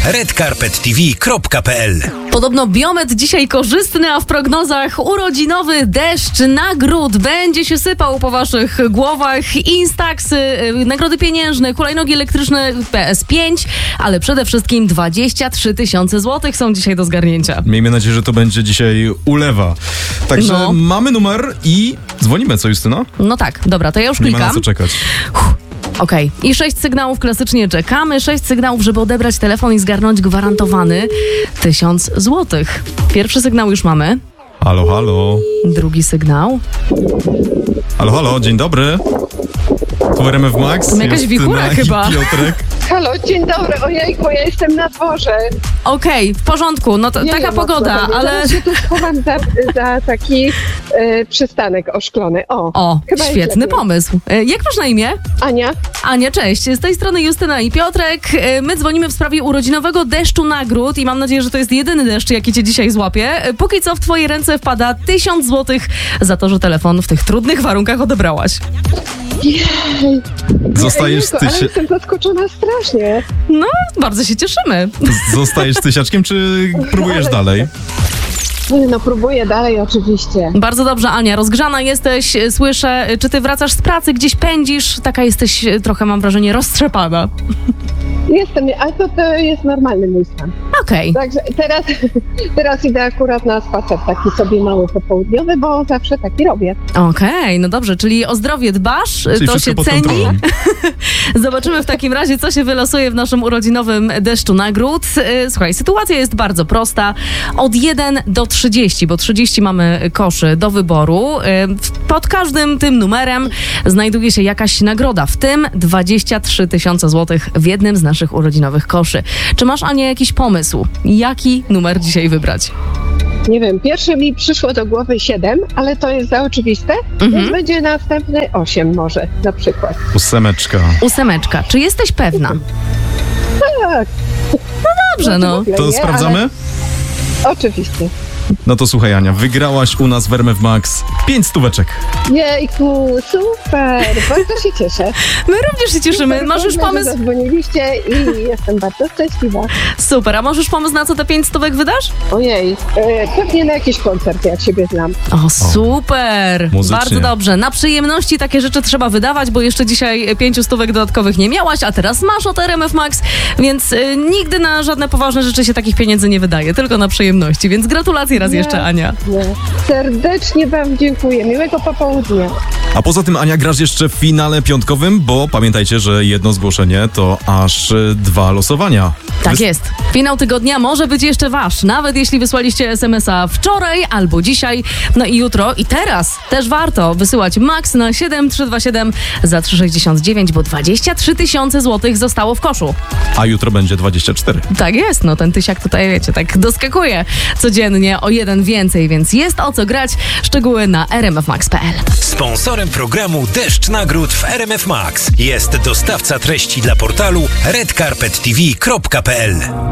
redcarpettv.pl. Podobno biometr dzisiaj korzystny, a w prognozach urodzinowy deszcz nagród będzie się sypał po waszych głowach. Instaxy, nagrody pieniężne, hulajnogi elektryczne, PS5, ale przede wszystkim 23 000 złotych są dzisiaj do zgarnięcia. Miejmy nadzieję, że to będzie dzisiaj ulewa. Także mamy numer i dzwonimy, co Justyna? No tak, dobra, to ja już klikam. Nie ma na co czekać. Okej. I 6 sygnałów klasycznie czekamy. 6 sygnałów, żeby odebrać telefon i zgarnąć gwarantowany 1000 złotych. Pierwszy sygnał już mamy. Halo, halo. Drugi sygnał. Halo, halo, dzień dobry. Tu RMF Max. To jakaś wichura chyba. Piotrek. Halo, dzień dobry, ojejku, ja jestem na dworze. Okej, w porządku, no to Nie taka wiem, pogoda, ale... Zaraz się tu schowam za taki przystanek oszklony. O, chyba świetny pomysł. Jak masz na imię? Ania? Ania, cześć. Z tej strony Justyna i Piotrek. My dzwonimy w sprawie urodzinowego deszczu nagród i mam nadzieję, że to jest jedyny deszcz, jaki cię dzisiaj złapie. Póki co w twoje ręce wpada 1000 złotych za to, że telefon w tych trudnych warunkach odebrałaś. Jej. Zostajesz Ale jestem zaskoczona strasznie. No, bardzo się cieszymy. Zostajesz tysiaczkiem, czy próbujesz dalej? No próbuję dalej oczywiście. Bardzo dobrze, Ania. Rozgrzana jesteś, słyszę. Czy ty wracasz z pracy, gdzieś pędzisz? Taka jesteś trochę, mam wrażenie, roztrzepana. Jestem, ale to jest normalny mój stan. Okej. Także teraz idę akurat na spacer taki sobie mały popołudniowy, bo zawsze taki robię. Okej, no dobrze, czyli o zdrowie dbasz, Czyli to wszystko się pod ceni. kontrolą. Zobaczymy w takim razie, co się wylosuje w naszym urodzinowym deszczu nagród. Słuchaj, sytuacja jest bardzo prosta. Od 1 do 30, bo 30 mamy koszy do wyboru. Pod każdym tym numerem znajduje się jakaś nagroda, w tym 23 000 złotych w jednym z naszych urodzinowych koszy. Czy masz, Ania, jakiś pomysł? Jaki numer dzisiaj wybrać? Nie wiem, pierwsze mi przyszło do głowy 7, ale to jest za oczywiste, więc będzie następny 8 może na przykład. 8. 8. Czy jesteś pewna? Tak. Dobrze, no. To sprawdzamy? Ale... Oczywiście. No to słuchaj, Ania, wygrałaś u nas w RMF Max 5 stóweczek. Jejku, super, bardzo się cieszę. My również się cieszymy. Masz już pomysł? Zadzwoniliście i jestem bardzo szczęśliwa. Super, a masz już pomysł, na co te 5 stówek wydasz? Ojej, pewnie na jakiś koncert, jak siebie znam. O, super! Muzycznie. Bardzo dobrze. Na przyjemności takie rzeczy trzeba wydawać, bo jeszcze dzisiaj 5 stówek dodatkowych nie miałaś, a teraz masz od RMF Max, więc nigdy na żadne poważne rzeczy się takich pieniędzy nie wydaje, tylko na przyjemności, więc gratulacje raz jeszcze, Ania. Serdecznie wam dziękuję. Miłego popołudnia. A poza tym, Ania, grasz jeszcze w finale piątkowym, bo pamiętajcie, że jedno zgłoszenie to aż 2 losowania. Tak jest. Finał tygodnia może być jeszcze wasz, nawet jeśli wysłaliście SMS-a wczoraj albo dzisiaj, no i jutro i teraz też warto wysyłać max na 7327 za 3,69, bo 23 000 złotych zostało w koszu. A jutro będzie 24. Tak jest, no ten tysiak tutaj, wiecie, tak doskakuje codziennie o 1 więcej, więc jest o co grać. Szczegóły na rmfmax.pl. Sponsorem programu Deszcz Nagród w RMF Max jest dostawca treści dla portalu redcarpettv.pl.